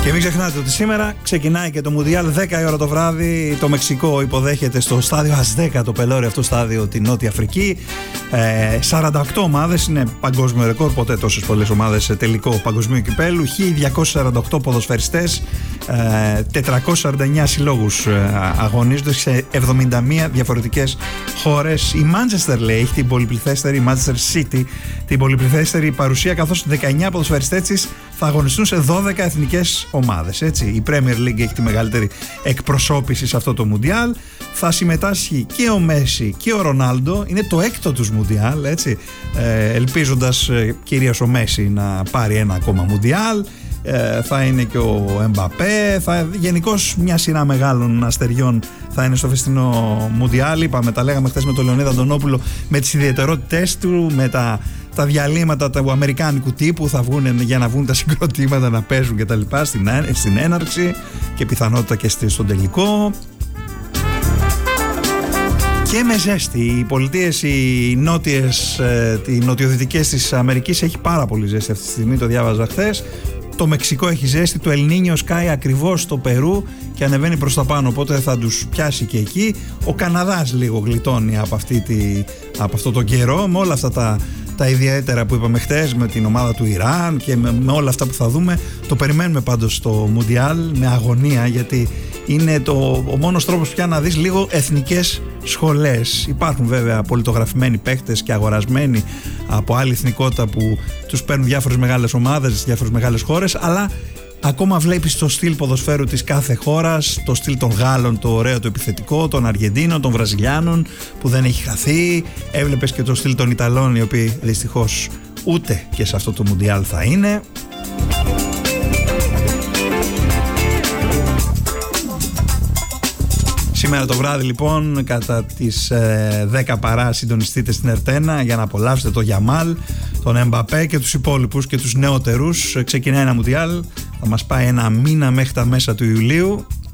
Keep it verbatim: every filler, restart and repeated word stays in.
Και μην ξεχνάτε ότι σήμερα ξεκινάει και το Μουντιάλ δέκα η ώρα το βράδυ. Το Μεξικό υποδέχεται στο στάδιο Αζτέκα, το πελώρι αυτό στάδιο, τη Νότια Αφρική. Ε, σαράντα οκτώ ομάδες, είναι παγκόσμιο ρεκόρ, ποτέ τόσες πολλές ομάδες σε τελικό παγκοσμίου κυπέλου. χίλια διακόσιοι σαράντα οκτώ ποδοσφαιριστές, ε, τετρακόσιους σαράντα εννέα συλλόγους ε, αγωνίζονται σε εβδομήντα μία διαφορετικές χώρες. Η Manchester, λέει, έχει την πολυπληθέστερη, η Manchester City, την πολυπληθέστερη παρουσία, καθώς δεκαεννέα ποδοσφαιριστές της θα αγωνιστούν σε δώδεκα εθνικές ομάδες. Έτσι. Η Premier League έχει τη μεγαλύτερη εκπροσώπηση σε αυτό το Μουντιάλ. Θα συμμετάσχει και ο Μέση και ο Ρονάλντο. Είναι το έκτο τους Μουντιάλ, έτσι. Ε, ελπίζοντας ε, κυρίως ο Μέση να πάρει ένα ακόμα Μουντιάλ. Ε, θα είναι και ο Εμπαπέ. Γενικώς μια σειρά μεγάλων αστεριών θα είναι στο φεστινό Μουντιάλ. Είπαμε, τα λέγαμε χθες με τον Λεωνίδα Αντωνόπουλο, με τις ιδιαιτερότητες του, με τα, τα διαλύματα του αμερικάνικου τύπου. Θα βγουν για να βγουν τα συγκροτήματα να παίζουν και τα λοιπά στην, στην έναρξη και πιθανότητα και στον τελικό. Και με ζέστη. Οι πολιτείες, οι νότιες, οι νοτιοδυτικές της Αμερικής έχει πάρα πολύ ζέστη αυτή τη στιγμή, το διάβαζα χθες. Το Μεξικό έχει ζέστη, το Ελνίνιο σκάει ακριβώς στο Περού και ανεβαίνει προς τα πάνω, οπότε θα τους πιάσει και εκεί. Ο Καναδάς λίγο γλιτώνει από, αυτή τη, από αυτό το καιρό, με όλα αυτά τα, τα ιδιαίτερα που είπαμε χτες, με την ομάδα του Ιράν και με, με όλα αυτά που θα δούμε. Το περιμένουμε πάντως στο Μουντιάλ με αγωνία, γιατί είναι το, ο μόνος τρόπος πια να δεις λίγο εθνικές σχολές. Υπάρχουν βέβαια πολιτογραφημένοι παίχτες και αγορασμένοι από άλλη εθνικότητα που τους παίρνουν διάφορες μεγάλες ομάδες, διάφορες μεγάλες χώρες, αλλά ακόμα βλέπεις το στυλ ποδοσφαίρου της κάθε χώρας, το στυλ των Γάλλων, το ωραίο, το επιθετικό, των Αργεντίνων, των Βραζιλιάνων που δεν έχει χαθεί. Έβλεπες και το στυλ των Ιταλών, οι οποίοι δυστυχώς ούτε και σε αυτό το Μουντιάλ θα είναι. Σήμερα το βράδυ λοιπόν κατά τις ε, δέκα παρά συντονιστείτε στην Ερτένα για να απολαύσετε το Γιαμάλ, τον Εμπαπέ και τους υπόλοιπους και τους νεότερους. Ξεκινάει ένα Μουντιάλ, θα μας πάει ένα μήνα μέχρι τα μέσα του Ιουλίου